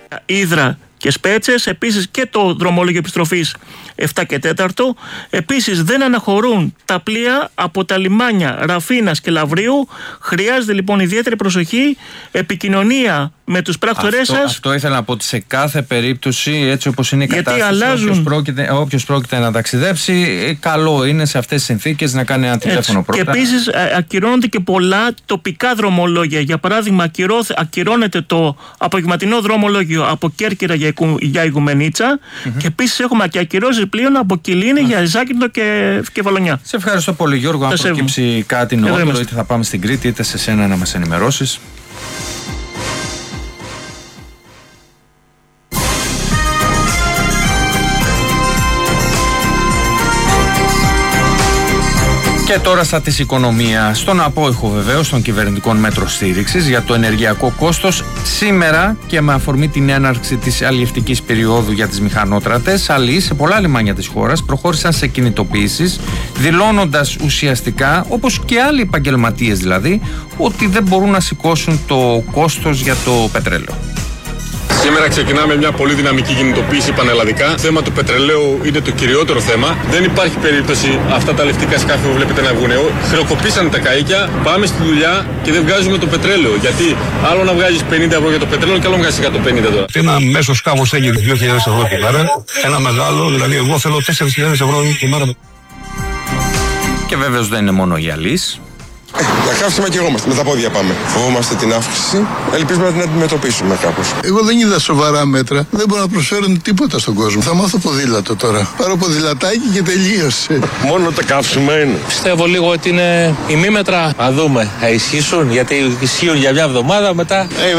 Ύδρα και Σπέτσες, επίσης και το δρομολόγιο επιστροφής 7 και 4. Επίσης δεν αναχωρούν τα πλοία από τα λιμάνια Ραφίνας και Λαυρίου. Χρειάζεται λοιπόν ιδιαίτερη προσοχή, επικοινωνία με τους πράκτορές σας. Αυτό ήθελα να πω, ότι σε κάθε περίπτωση, έτσι όπως είναι η κατάσταση, όποιος πρόκειται να ταξιδέψει, καλό είναι σε αυτές τις συνθήκες να κάνει ένα τηλέφωνο πρώτα. Και επίσης ακυρώνονται και πολλά τοπικά δρομολόγια. Για παράδειγμα, ακυρώνεται το απογευματινό δρομολόγιο από Κέρκυρα για Ιγουμενίτσα, και επίσης έχουμε και ακυρώσεις πλοίων από Κιλίνη για Ζάκυνθο και Βαλονιά. Σε ευχαριστώ πολύ, Γιώργο. Αν προκύψει κάτι νεότερο, είτε θα πάμε στην Κρήτη είτε σε σένα να μας ενημερώσεις. Και τώρα στα της οικονομίας, στον απόϊχο βεβαίως των κυβερνητικών μέτρων στήριξης για το ενεργειακό κόστος, σήμερα και με αφορμή την έναρξη της αλλιευτικής περίοδου για τις μηχανότρατες, αλλοί σε πολλά λιμάνια της χώρας προχώρησαν σε κινητοποιήσεις, δηλώνοντας ουσιαστικά, όπως και άλλοι επαγγελματίες δηλαδή, ότι δεν μπορούν να σηκώσουν το κόστος για το πετρέλαιο. Σήμερα ξεκινάμε μια πολύ δυναμική κινητοποίηση πανελλαδικά. Το θέμα του πετρελαίου είναι το κυριότερο θέμα. Δεν υπάρχει περίπτωση αυτά τα λευτικά σκάφη που βλέπετε να βγουν. Χρεοκοπήσανε τα καΐκια, πάμε στη δουλειά και δεν βγάζουμε το πετρέλαιο. Γιατί άλλο να βγάζεις 50 ευρώ για το πετρέλαιο και άλλο να βγάζεις 150 τώρα. Ένα μέσο σκάφος έχει 2.000 ευρώ την μέρα. Ένα μεγάλο, δηλαδή εγώ θέλω 4.000 ευρώ την μέρα. Και βέβαιως δεν είναι μόνο οι αλλοίς. Για καύσιμα και εγώ με τα πόδια πάμε. Φοβόμαστε την αύξηση. Ελπίζουμε να την αντιμετωπίσουμε κάπως. Εγώ δεν είδα σοβαρά μέτρα. Δεν μπορώ να προσφέρουν τίποτα στον κόσμο. Θα μάθω ποδήλατο τώρα. Πάρω ποδηλατάκι και τελείωσε. Μόνο τα καύσιμα είναι. Πιστεύω λίγο ότι είναι ημίμετρα. Να δούμε. Θα ισχύσουν, γιατί ισχύουν για μια εβδομάδα μετά.